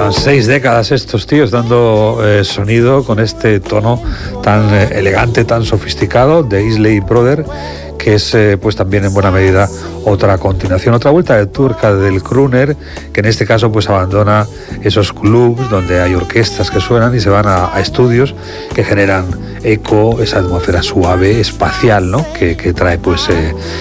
Llevan 6 décadas estos tíos dando sonido con este tono tan elegante, tan sofisticado de Isley Brother, que es pues también en buena medida otra continuación, otra vuelta de tuerca del crooner, que en este caso pues abandona esos clubs donde hay orquestas que suenan y se van a estudios que generan eco, esa atmósfera suave, espacial, ¿no? que trae pues